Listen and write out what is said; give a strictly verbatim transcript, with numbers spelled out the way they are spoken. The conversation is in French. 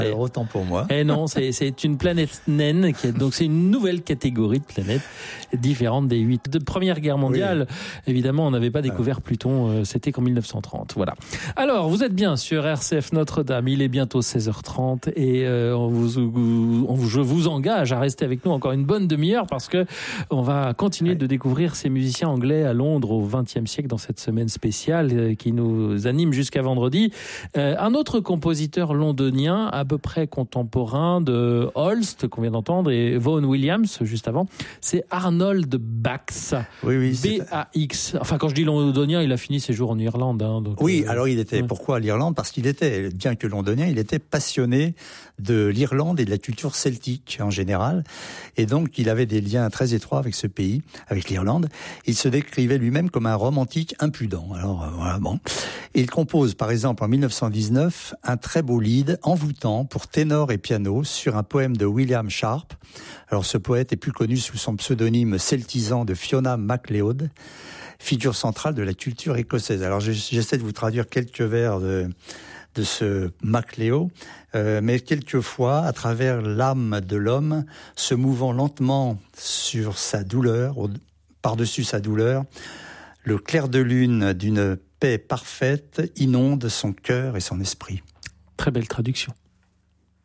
Alors, autant pour moi. Et non, c'est, c'est une planète naine, qui est, donc c'est une nouvelle catégorie de planètes différente des huit. De Première Guerre mondiale, oui. Évidemment, on n'avait pas découvert ah. Pluton, euh, c'était qu'en dix-neuf cent trente. Voilà. Alors, vous êtes bien sur R C F Notre-Dame, il est bientôt seize heures trente et euh, on vous, on, je vous engage à rester avec nous encore une bonne demi-heure parce que on va continuer ouais. de découvrir ces musiciens anglais à Londres au vingtième siècle dans cette semaine spéciale euh, qui nous anime jusqu'à vendredi. Euh, un autre compositeur londonien à peu près contemporain de Holst qu'on vient d'entendre et Vaughan Williams juste avant, c'est Arnold Bax. Oui, oui, B A X. Enfin, quand je dis londonien, il a fini ses jours en Irlande. Hein, donc, oui, euh, alors il était, ouais. pourquoi l'Irlande ? Parce qu'il était, bien que londonien, il était passionné de l'Irlande et de la culture celtique en général. Et donc, il avait des liens très étroits avec ce pays, avec l'Irlande. Il se décrivait lui-même comme un romantique impudent. Alors, euh, voilà, bon. Il compose, par exemple, en dix-neuf cent dix-neuf, un très beau lied envoûtant pour ténor et piano sur un poème de William Sharp. Alors, ce poète est plus connu sous son pseudonyme celtisant de Fiona MacLeod, figure centrale de la culture écossaise. Alors, j'essaie de vous traduire quelques vers de, de ce MacLeod, euh, mais quelquefois, à travers l'âme de l'homme, se mouvant lentement sur sa douleur, au, par-dessus sa douleur, le clair de lune d'une paix parfaite inonde son cœur et son esprit. Très belle traduction.